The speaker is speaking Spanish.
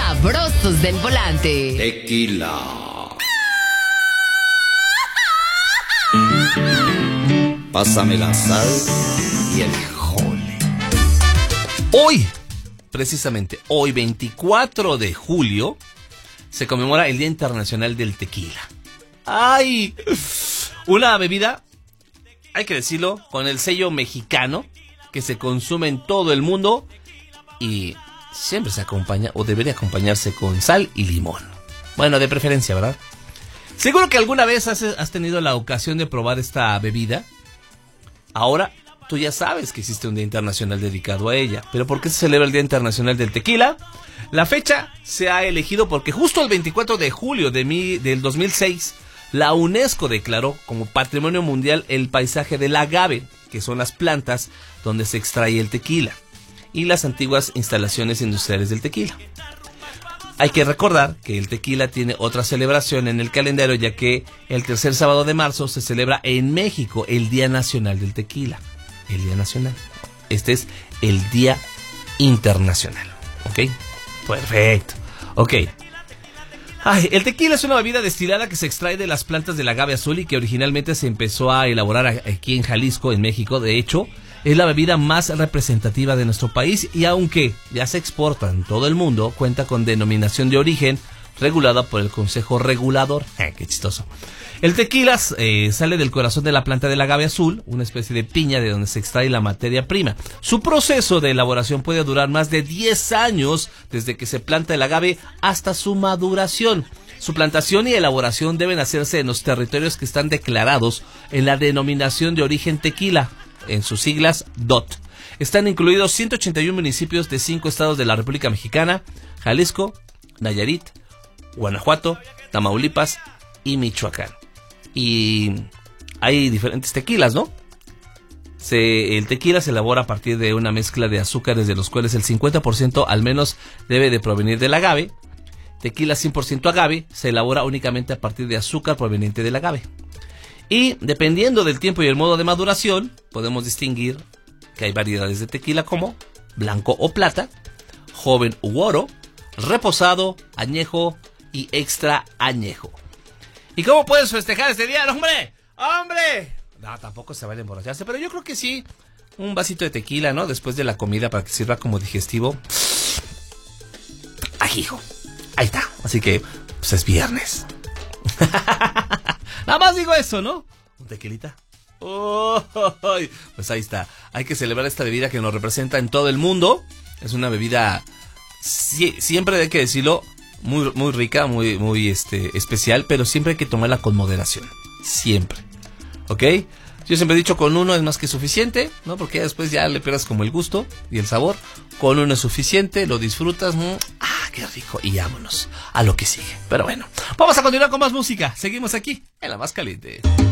sabrosos del volante. Tequila. Pásame la sal y el jole. Hoy, precisamente hoy, 24 de julio, se conmemora el Día Internacional del Tequila. ¡Ay! Una bebida, hay que decirlo, con el sello mexicano, que se consume en todo el mundo y siempre se acompaña, o debería acompañarse con sal y limón. Bueno, de preferencia, ¿verdad? Seguro que alguna vez has tenido la ocasión de probar esta bebida. Ahora, tú ya sabes que existe un Día Internacional dedicado a ella. ¿Pero por qué se celebra el Día Internacional del Tequila? La fecha se ha elegido porque justo el 24 de julio del 2006, la UNESCO declaró como Patrimonio Mundial el paisaje del agave, que son las plantas donde se extrae el tequila, y las antiguas instalaciones industriales del tequila. Hay que recordar que el tequila tiene otra celebración en el calendario, ya que el tercer sábado de marzo se celebra en México el Día Nacional del Tequila. El Día Nacional. Este es el Día Internacional. ¿Ok? Perfecto. Ok. Ay, el tequila es una bebida destilada que se extrae de las plantas del agave azul y que originalmente se empezó a elaborar aquí en Jalisco, en México. De hecho, es la bebida más representativa de nuestro país y aunque ya se exporta en todo el mundo, cuenta con denominación de origen regulada por el Consejo Regulador. ¡Qué chistoso! El tequila sale del corazón de la planta del agave azul, una especie de piña de donde se extrae la materia prima. Su proceso de elaboración puede durar más de 10 años desde que se planta el agave hasta su maduración. Su plantación y elaboración deben hacerse en los territorios que están declarados en la denominación de origen tequila, en sus siglas DOT. Están incluidos 181 municipios de 5 estados de la República Mexicana: Jalisco, Nayarit, Guanajuato, Tamaulipas y Michoacán. Y hay diferentes tequilas, ¿no? El tequila se elabora a partir de una mezcla de azúcares, de los cuales el 50% al menos debe de provenir del agave. Tequila 100% agave se elabora únicamente a partir de azúcar proveniente del agave. Y dependiendo del tiempo y el modo de maduración, podemos distinguir que hay variedades de tequila como blanco o plata, joven u oro, reposado, añejo y extra añejo. ¿Y cómo puedes festejar este día, hombre? ¡Hombre! No, tampoco se vale emborracharse, pero yo creo que sí, un vasito de tequila, ¿no? Después de la comida para que sirva como digestivo. ¡Ajijo! Ahí está. Así que, pues es viernes. Nada más digo eso, ¿no? ¿Un tequilita? Oh, pues ahí está. Hay que celebrar esta bebida que nos representa en todo el mundo. Es una bebida, siempre hay que decirlo, muy, muy rica, muy especial, pero siempre hay que tomarla con moderación. Siempre. ¿Ok? Yo siempre he dicho, con uno es más que suficiente, ¿no? Porque ya después ya le pierdas como el gusto y el sabor. Con uno es suficiente, lo disfrutas. Qué rico. Y vámonos a lo que sigue. Pero bueno, vamos a continuar con más música. Seguimos aquí en La Más Caliente.